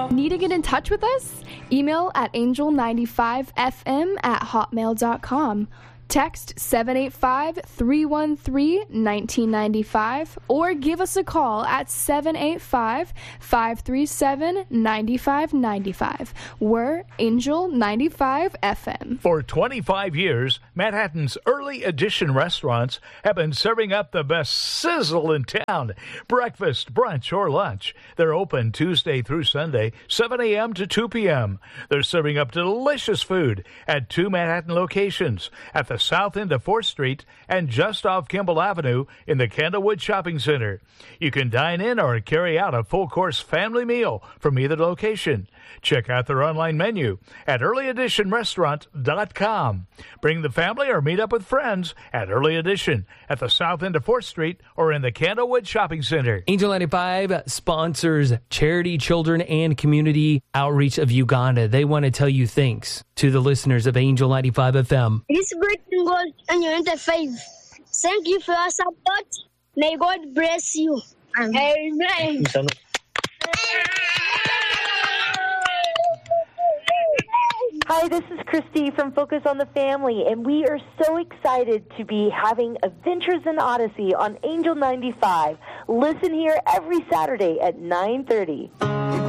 Need to get in touch with us? Email at angel95fm@hotmail.com. Text 785-313-1995 or give us a call at 785-537-9595. We're Angel 95 FM. For 25 years, Manhattan's early edition restaurants have been serving up the best sizzle in town. Breakfast, brunch, or lunch. They're open Tuesday through Sunday, 7 a.m. to 2 p.m. They're serving up delicious food at 2 Manhattan locations, at the south end of 4th Street and just off Kimball Avenue in the Candlewood Shopping Center. You can dine in or carry out a full-course family meal from either location. Check out their online menu at earlyeditionrestaurant.com. Bring the family or meet up with friends at Early Edition at the south end of 4th Street or in the Candlewood Shopping Center. Angel 95 sponsors charity, children, and community outreach of Uganda. They want to tell you thanks to the listeners of Angel 95 FM. This breaking goal on your 95. Thank you for your support. May God bless you. Amen. Hi, this is Christy from Focus on the Family, and we are so excited to be having Adventures in Odyssey on Angel 95. Listen here every Saturday at 9:30.